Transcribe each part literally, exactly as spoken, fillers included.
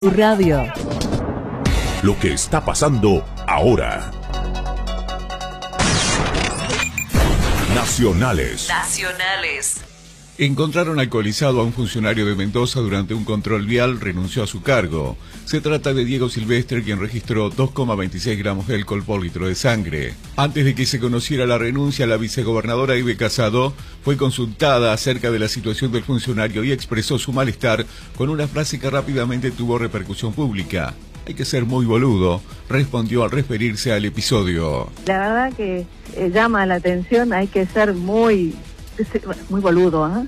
Radio. Lo que está pasando ahora. Nacionales. Nacionales. Encontraron alcoholizado a un funcionario de Mendoza durante un control vial, renunció a su cargo. Se trata de Diego Silvestre, quien registró dos coma veintiséis gramos de alcohol por litro de sangre. Antes de que se conociera la renuncia, la vicegobernadora Ibe Casado fue consultada acerca de la situación del funcionario y expresó su malestar con una frase que rápidamente tuvo repercusión pública. Hay que ser muy boludo, respondió al referirse al episodio. La verdad que eh, llama la atención, hay que ser muy... muy boludo, ¿eh?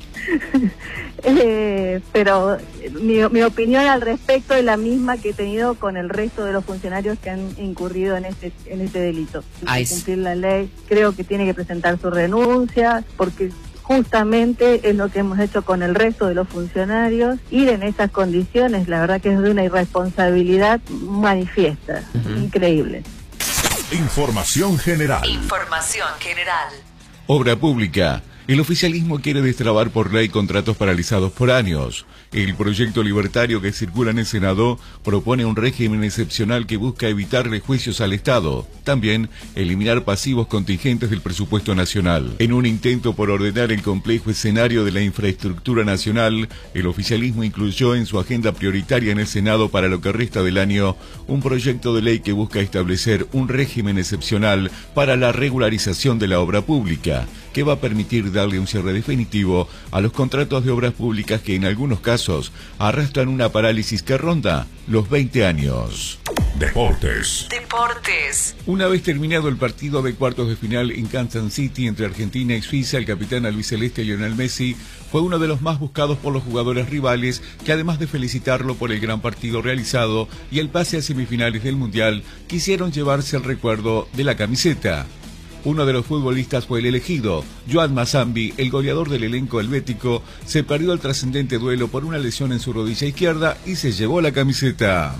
eh, pero mi, mi opinión al respecto es la misma que he tenido con el resto de los funcionarios que han incurrido en este en este delito. Hay que cumplir la ley, creo que tiene que presentar su renuncia, porque justamente es lo que hemos hecho con el resto de los funcionarios. Ir en esas condiciones, la verdad que es de una irresponsabilidad manifiesta, uh-huh. Increíble. Información general. Información general. Obra pública. El oficialismo quiere destrabar por ley contratos paralizados por años. El proyecto libertario que circula en el Senado propone un régimen excepcional que busca evitarle juicios al Estado. También eliminar pasivos contingentes del presupuesto nacional. En un intento por ordenar el complejo escenario de la infraestructura nacional, el oficialismo incluyó en su agenda prioritaria en el Senado para lo que resta del año un proyecto de ley que busca establecer un régimen excepcional para la regularización de la obra pública, que va a permitir darle un cierre definitivo a los contratos de obras públicas que en algunos casos arrastran una parálisis que ronda los veinte años. Deportes. Deportes. Una vez terminado el partido de cuartos de final en Kansas City entre Argentina y Suiza, el capitán albiceleste Lionel Messi fue uno de los más buscados por los jugadores rivales, que además de felicitarlo por el gran partido realizado y el pase a semifinales del Mundial, quisieron llevarse el recuerdo de la camiseta. Uno de los futbolistas fue el elegido. Joan Mazambi, el goleador del elenco helvético, se perdió el trascendente duelo por una lesión en su rodilla izquierda y se llevó la camiseta.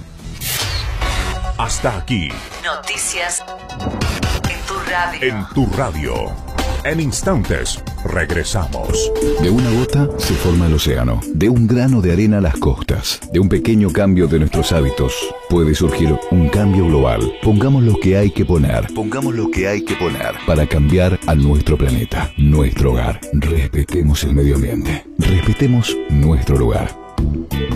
Hasta aquí. Noticias en tu radio. En tu radio. En instantes, regresamos. De una gota se forma el océano. De un grano de arena las costas. De un pequeño cambio de nuestros hábitos puede surgir un cambio global. Pongamos lo que hay que poner. Pongamos lo que hay que poner para cambiar a nuestro planeta, nuestro hogar. Respetemos el medio ambiente. Respetemos nuestro lugar.